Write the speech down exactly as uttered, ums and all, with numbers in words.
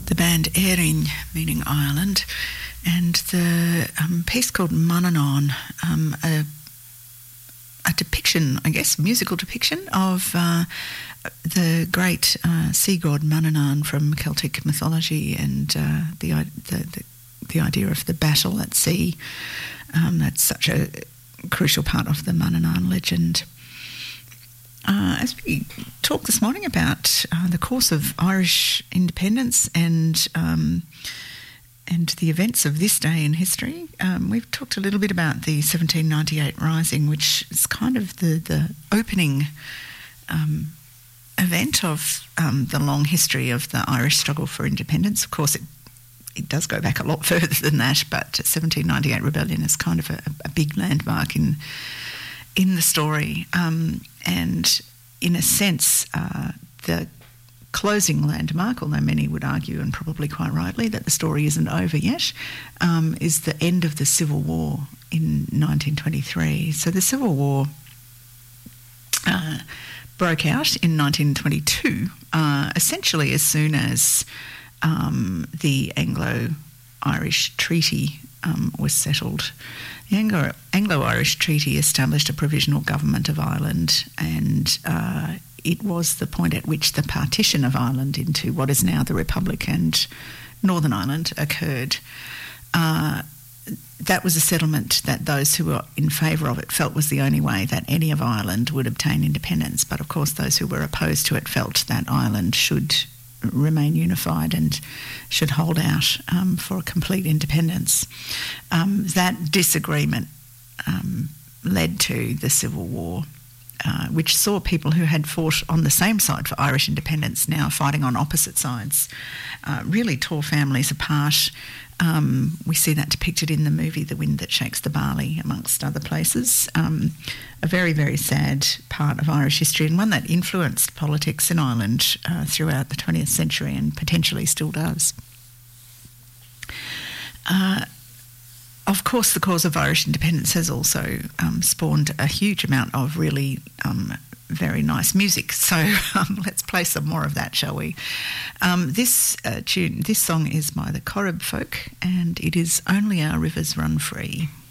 the band Erin, meaning Ireland, and the um, piece called Manannán, um, a, a depiction, I guess, musical depiction of uh, the great uh, sea god Manannán from Celtic mythology, and uh, the, the the the idea of the battle at sea. Um, that's such a crucial part of the Manannán legend. Uh, as we talk this morning about uh, the course of Irish independence and um, and the events of this day in history, um, we've talked a little bit about the seventeen ninety-eight Rising, which is kind of the, the opening um, event of um, the long history of the Irish struggle for independence. Of course, it it does go back a lot further than that, but seventeen ninety-eight Rebellion is kind of a, a big landmark in in the story. Um, and in a sense, uh, the closing landmark, although many would argue, and probably quite rightly, that the story isn't over yet, um, is the end of the Civil War in nineteen twenty-three. So the Civil War uh, broke out in nineteen twenty-two, uh, essentially as soon as um, the Anglo-Irish Treaty um, was settled. The Anglo- Anglo-Irish Treaty established a provisional government of Ireland, and uh, it was the point at which the partition of Ireland into what is now the Republic and Northern Ireland occurred. Uh, that was a settlement that those who were in favour of it felt was the only way that any of Ireland would obtain independence. But of course those who were opposed to it felt that Ireland should remain unified and should hold out um, for a complete independence. Um, that disagreement um, led to the Civil War, uh, which saw people who had fought on the same side for Irish independence now fighting on opposite sides, uh, really tore families apart. Um, we see that depicted in the movie The Wind That Shakes the Barley, amongst other places. Um, a very, very sad part of Irish history, and one that influenced politics in Ireland uh, throughout the twentieth century and potentially still does. Uh, of course, the cause of Irish independence has also um, spawned a huge amount of really um, very nice music. So um, let's play some more of that, shall we? Um, this uh, tune, this song is by the Corrib Folk, and it is Only Our Rivers Run Free.